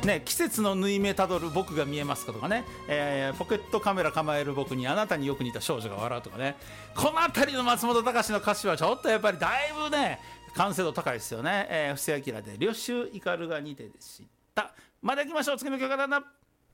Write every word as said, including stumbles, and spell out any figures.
ね、季節の縫い目たどる僕が見えますかとかね、えー、ポケットカメラ構える僕にあなたによく似た少女が笑うとかね、この辺りの松本隆の歌詞はちょっとやっぱりだいぶね完成度高いですよね。えー、布施明で旅愁イカルが似てでした。まだ行きましょう。次の曲はなんだ。